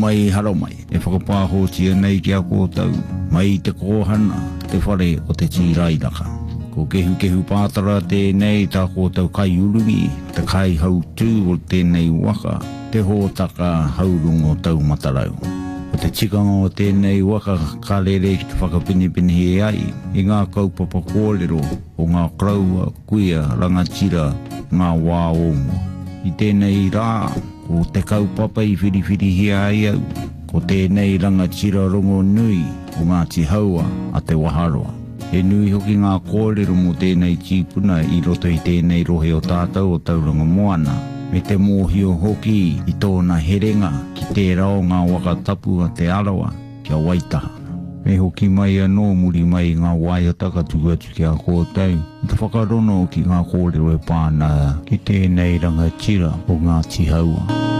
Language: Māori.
mai haro mai. E whakapāho tia nei ki a kōtau. Mai te kōhana, te whare o te tīrairaka. Ko kehu pātara tēnei tā kōtau kai urungi, te kai hau tū o tēnei waka, te hōtaka haurungo tau matarau. O te tikanga o tēnei waka ka rere ki te whakapinipini he ai, i ngā kaupapa kōrero o ngā kraua, kuia, rangatira, ngā wā ongo. I tēnei rā, ko te kaupapa i whiriwhiri he ai au, ko tēnei rangatira rongo nui o ngā tihaua a te waharoa. E nui hoki ngā kōrero mo tēnei tīpuna i roto i tēnei rohe o tātou o tauranga moana. Me te mōhio hoki i tōna herenga ki te rao ngā waka tapu a te arawa kia waitaha. Me hoki mai anō muri mai ngā waiataka tuatu ki a kōtau. I te whakarono ki ngā kōrero e pāna ki tēnei rangatira o ngā tihaua.